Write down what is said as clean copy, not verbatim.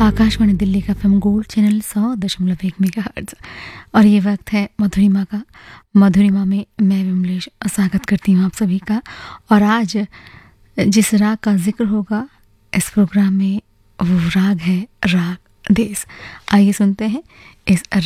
आकाशवाणी दिल्ली का FM gold channel 100.1 megahertz और ये वक्त है मधुरिमा का। मधुरिमा में मैं विमलेश स्वागत करती हूँ आप सभी का। और आज जिस राग का जिक्र होगा इस प्रोग्राम में वो राग है राग देस। आइए सुनते हैं इस